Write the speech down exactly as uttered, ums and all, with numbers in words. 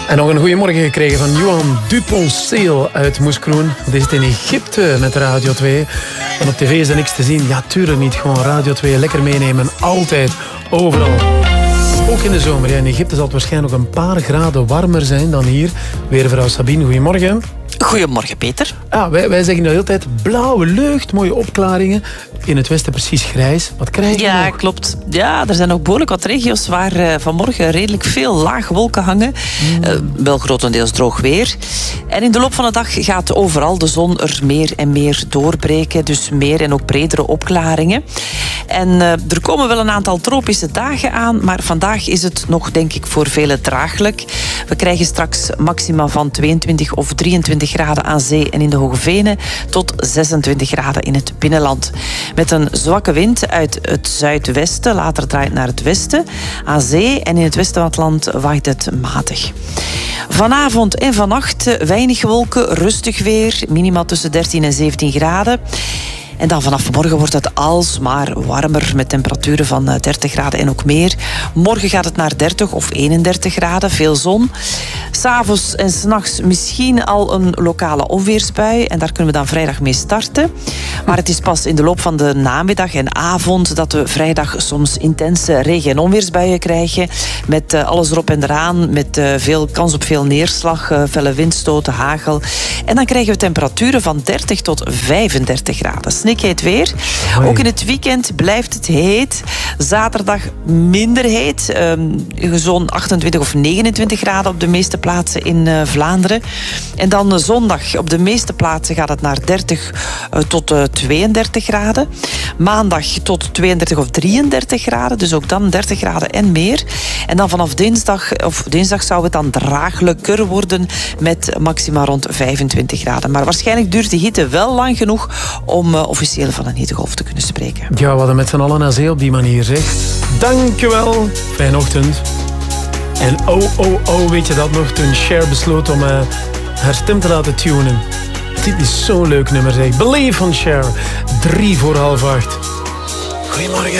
En nog een goeiemorgen gekregen van Johan Duponceil uit Moeskroen. Dit is in Egypte met Radio twee. En op tv is er niks te zien. Ja, tuurlijk niet. Gewoon Radio twee lekker meenemen. Altijd, overal. Ook in de zomer. Ja, in Egypte zal het waarschijnlijk nog een paar graden warmer zijn dan hier. Weervrouw Sabine, goedemorgen. Goedemorgen, Peter. Ah, wij, wij zeggen de hele tijd blauwe lucht, mooie opklaringen. In het westen precies grijs. Wat krijg je Ja, nog? klopt. Ja, er zijn ook behoorlijk wat regio's waar uh, vanmorgen redelijk veel lage wolken hangen. Mm. Uh, wel grotendeels droog weer. En in de loop van de dag gaat overal de zon er meer en meer doorbreken. Dus meer en ook bredere opklaringen. En uh, er komen wel een aantal tropische dagen aan, maar vandaag is het nog, denk ik, voor velen draaglijk. We krijgen straks maxima van tweeëntwintig of drieëntwintig graden aan zee en in de Hoge Venen tot zesentwintig graden in het binnenland. Met een zwakke wind uit het zuidwesten, later draait naar het westen. Aan zee en in het westen van het land waait het matig. Vanavond en vannacht weinig wolken, rustig weer, minima tussen dertien en zeventien graden. En dan vanaf morgen wordt het alsmaar warmer met temperaturen van dertig graden en ook meer. Morgen gaat het naar dertig of eenendertig graden, veel zon. 'S'avonds en 's nachts misschien al een lokale onweersbui. En daar kunnen we dan vrijdag mee starten. Maar het is pas in de loop van de namiddag en avond dat we vrijdag soms intense regen- en onweersbuien krijgen. Met uh, alles erop en eraan. Met uh, veel kans op veel neerslag, uh, felle windstoten, hagel. En dan krijgen we temperaturen van dertig tot vijfendertig graden. Snikheet weer. Hoi. Ook in het weekend blijft het heet. Zaterdag minder heet. Um, zo'n achtentwintig of negenentwintig graden op de meeste plaatsen in uh, Vlaanderen. En dan uh, zondag op de meeste plaatsen gaat het naar dertig uh, tot uh, tweeëndertig graden. Maandag tot tweeëndertig of drieëndertig graden. Dus ook dan dertig graden en meer. En dan vanaf dinsdag, of dinsdag zou het dan draaglijker worden met maxima rond vijfentwintig graden. Maar waarschijnlijk duurt de hitte wel lang genoeg om uh, officieel van een hittegolf te kunnen spreken. Ja, we hadden met z'n allen naar zee op die manier, zeg. Dankjewel. Fijne ochtend. En oh, oh, oh, weet je dat nog? Toen Cher besloot om uh, haar stem te laten tunen. Dit is zo'n leuk nummer, zeg. Believe van Cher. Drie voor half acht. Goedemorgen.